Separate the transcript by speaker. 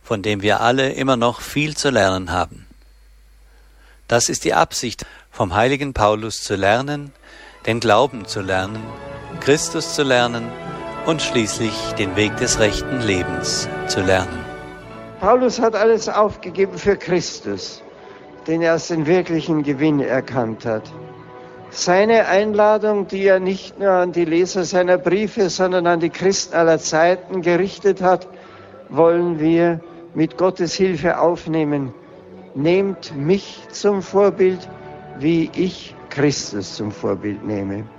Speaker 1: von dem wir alle immer noch viel zu lernen haben. Das ist die Absicht, vom heiligen Paulus zu lernen, den Glauben zu lernen, Christus zu lernen und schließlich den Weg des rechten Lebens zu lernen.
Speaker 2: Paulus hat alles aufgegeben für Christus, den er als den wirklichen Gewinn erkannt hat. Seine Einladung, die er nicht nur an die Leser seiner Briefe, sondern an die Christen aller Zeiten gerichtet hat, wollen wir mit Gottes Hilfe aufnehmen. Nehmt mich zum Vorbild, wie ich Christus zum Vorbild nehme.